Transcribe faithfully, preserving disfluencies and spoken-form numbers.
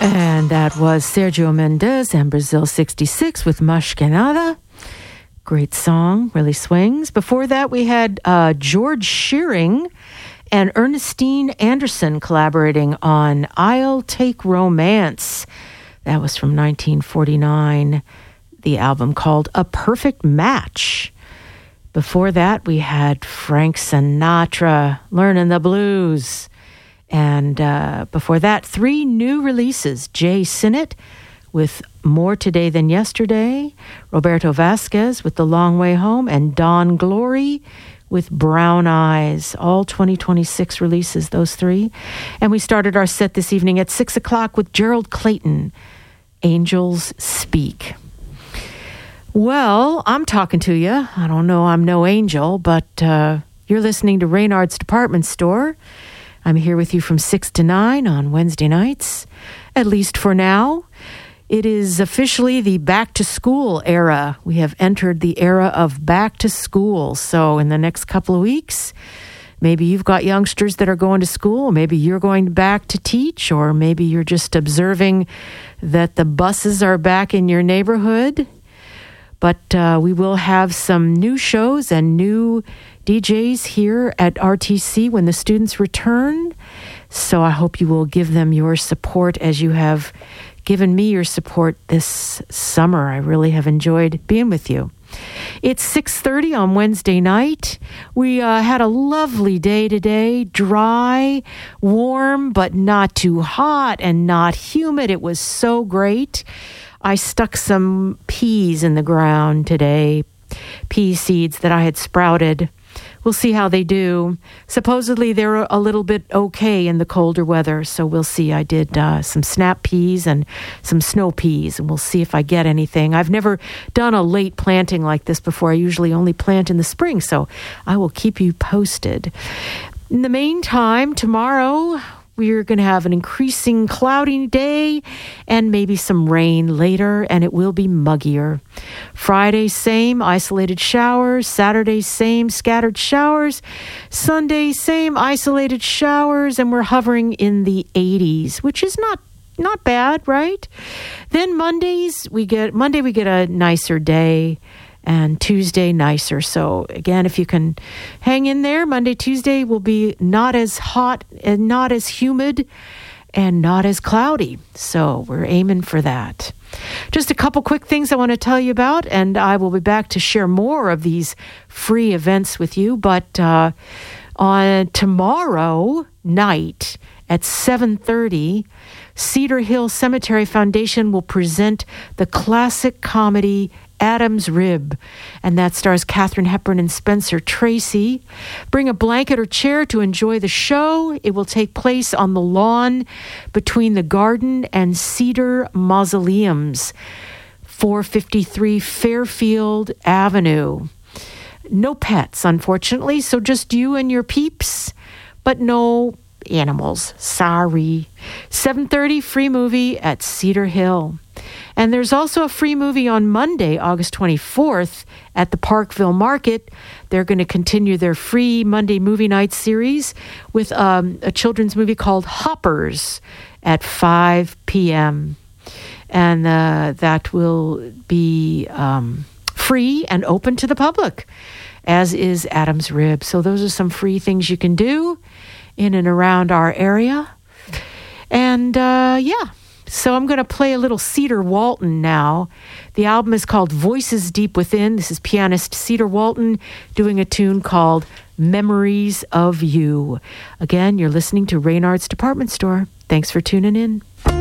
And that was Sergio Mendes and Brazil sixty-six with Mas Que Nada. Great song, really swings. Before that, we had uh, George Shearing and Ernestine Anderson collaborating on I'll Take Romance. That was from nineteen forty-nine, the album called A Perfect Match. Before that, we had Frank Sinatra, Learning the Blues. And uh, before that, three new releases. Jay Sinnott with More Today Than Yesterday, Roberto Vasquez with The Long Way Home, and Don Glory with Brown Eyes. All twenty twenty-six releases, those three. And we started our set this evening at six o'clock with Gerald Clayton, Angels Speak. Well, I'm talking to you. I don't know, I'm no angel, but uh, you're listening to Reynard's Department Store. I'm here with you from six to nine on Wednesday nights, at least for now. It is officially the back-to-school era. We have entered the era of back-to-school. So in the next couple of weeks, maybe you've got youngsters that are going to school. Maybe you're going back to teach, or maybe you're just observing that the buses are back in your neighborhood. But uh, we will have some new shows and new D Js here at R T C when the students return. So I hope you will give them your support as you have given me your support this summer. I really have enjoyed being with you. It's six thirty on Wednesday night. We uh, had a lovely day today, dry, warm, but not too hot and not humid. It was so great. I stuck some peas in the ground today, pea seeds that I had sprouted. We'll see how they do. Supposedly they're a little bit okay in the colder weather, so we'll see. I did uh, some snap peas and some snow peas, and we'll see if I get anything. I've never done a late planting like this before. I usually only plant in the spring, so I will keep you posted. In the meantime, tomorrow we're going to have an increasing cloudy day and maybe some rain later, and it will be muggier. Friday, same isolated showers. Saturday, same scattered showers. Sunday, same isolated showers, and we're hovering in the eighties, which is not not bad, right? Then Mondays, we get Monday we get a nicer day. And Tuesday, nicer. So again, if you can hang in there, Monday, Tuesday will be not as hot and not as humid and not as cloudy. So we're aiming for that. Just a couple quick things I want to tell you about, and I will be back to share more of these free events with you. But uh, on tomorrow night at seven thirty, Cedar Hill Cemetery Foundation will present the classic comedy Adam's Rib, and that stars Katharine Hepburn and Spencer Tracy. Bring a blanket or chair to enjoy the show. It will take place on the lawn between the Garden and Cedar Mausoleums, four fifty-three Fairfield Avenue. No pets, unfortunately, so just you and your peeps, but no animals. Sorry. seven thirty free movie at Cedar Hill. And there's also a free movie on Monday, August twenty-fourth, at the Parkville Market. They're going to continue their free Monday movie night series with um, a children's movie called Hoppers at five p.m. And uh, that will be um, free and open to the public, as is Adam's Rib. So those are some free things you can do in and around our area. And uh, yeah. So I'm going to play a little Cedar Walton now. The album is called Voices Deep Within. This is pianist Cedar Walton doing a tune called Memories of You. Again, you're listening to Reynard's Department Store. Thanks for tuning in.